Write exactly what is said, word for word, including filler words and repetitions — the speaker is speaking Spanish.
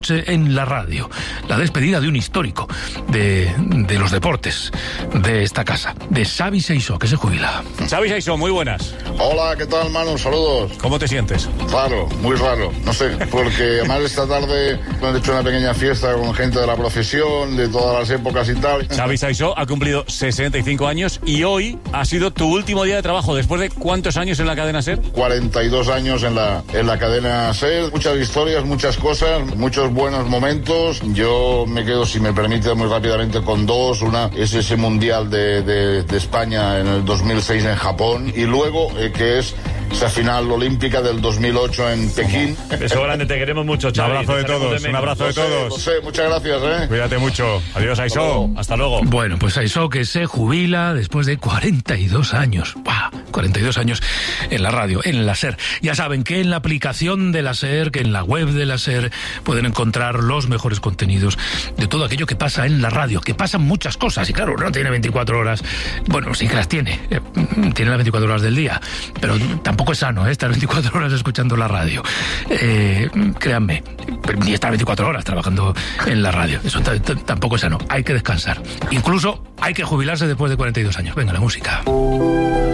En la radio, la despedida de un histórico de, de los deportes de esta casa, de Xavi Seixó, que se jubila. Xavi Seixó, muy buenas. Hola, ¿qué tal, Manu? Saludos. ¿Cómo te sientes? Raro, muy raro, no sé, porque además esta tarde han hecho una pequeña fiesta con gente de la profesión, de todas las épocas y tal. Xavi Seixó ha cumplido sesenta y cinco años y hoy ha sido tu último día de trabajo, después de ¿cuántos años en la cadena SER? cuarenta y dos años en la, en la cadena SER, muchas historias, muchas cosas, muchos buenos momentos. Yo me quedo, si me permite, muy rápidamente con dos. Una es ese Mundial de, de, de España en el dos mil seis en Japón, y luego eh, que es esa final olímpica del dos mil ocho en Pekín. Beso grande, te queremos mucho, Xavi. Un abrazo de todos, un abrazo de todos. Lo sé, muchas gracias, ¿eh? Cuídate mucho. Adiós, Seixó. Hasta luego. Bueno, pues Seixó, que se jubila después de cuarenta y dos años. ¡Buah! cuarenta y dos años en la radio, en la SER. Ya saben que en la aplicación de la SER, que en la web de la SER, pueden encontrar los mejores contenidos de todo aquello que pasa en la radio, que pasan muchas cosas. Y claro, no tiene veinticuatro horas. Bueno, sí que las tiene. Eh, tiene las veinticuatro horas del día. Pero tampoco es sano, ¿eh? Estar veinticuatro horas escuchando la radio. Eh, créanme, ni estar veinticuatro horas trabajando en la radio. Eso t- t- tampoco es sano. Hay que descansar. Incluso hay que jubilarse después de cuarenta y dos años. Venga, la música.